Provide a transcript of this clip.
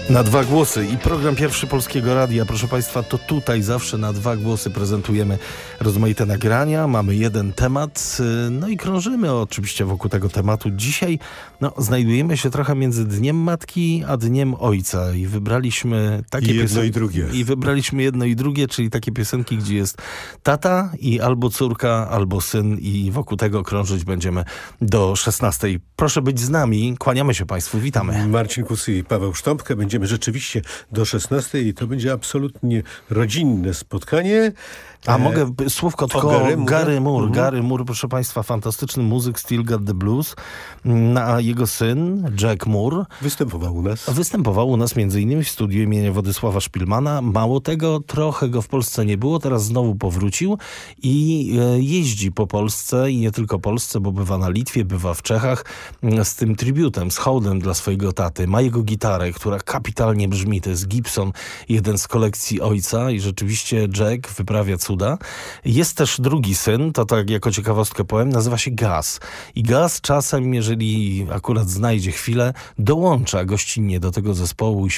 Na dwa głosy i program Pierwszy Polskiego Radia, proszę Państwa, to tutaj zawsze na dwa głosy prezentujemy rozmaite nagrania, mamy jeden temat, no i krążymy oczywiście wokół tego tematu. Dzisiaj znajdujemy się trochę między Dniem Matki a Dniem Ojca i wybraliśmy takie piosenki. I drugie. I wybraliśmy jedno i drugie, czyli takie piosenki, gdzie jest tata i albo córka, albo syn i wokół tego krążyć będziemy do 16. Proszę być z nami, kłaniamy się Państwu, witamy. Marcin Kusy i Paweł Sztąpkę. Będziemy rzeczywiście do 16 i to będzie absolutnie rodzinne spotkanie. A mogę słówko tylko Gary Moore. Mhm. Gary Moore, proszę Państwa, fantastyczny muzyk, Still Got the Blues. A jego syn, Jack Moore, występował u nas m.in. w studiu imienia Władysława Szpilmana. Mało tego, trochę go w Polsce nie było, teraz znowu powrócił i jeździ po Polsce i nie tylko Polsce, bo bywa na Litwie, bywa w Czechach z tym tributem, z hołdem dla swojego taty. Ma jego gitarę, która kapitalnie brzmi. To jest Gibson, jeden z kolekcji ojca i rzeczywiście Jack wyprawia cuda. Jest też drugi syn, to tak jako ciekawostkę powiem, nazywa się Gaz. I Gaz czasem, jeżeli akurat znajdzie chwilę, dołącza gościnnie do tego zespołu i